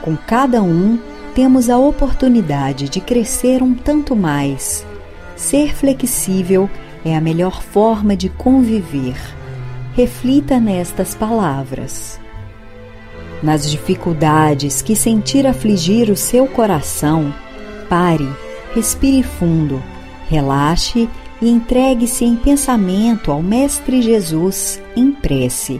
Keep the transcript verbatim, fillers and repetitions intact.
Com cada um, temos a oportunidade de crescer um tanto mais. Ser flexível é a melhor forma de conviver. Reflita nestas palavras. Nas dificuldades que sentir afligir o seu coração, pare, respire fundo, relaxe e entregue-se em pensamento ao Mestre Jesus em prece.